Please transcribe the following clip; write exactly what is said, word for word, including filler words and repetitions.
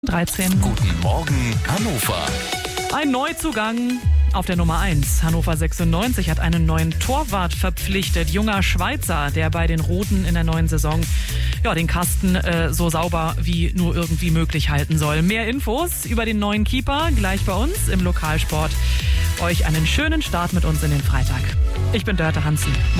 dreizehn. Guten Morgen, Hannover. Ein Neuzugang auf der Nummer eins. Hannover sechsundneunzig hat einen neuen Torwart verpflichtet. Junger Schweizer, der bei den Roten in der neuen Saison ja, den Kasten äh, so sauber wie nur irgendwie möglich halten soll. Mehr Infos über den neuen Keeper gleich bei uns im Lokalsport. Euch einen schönen Start mit uns in den Freitag. Ich bin Dörte Hansen.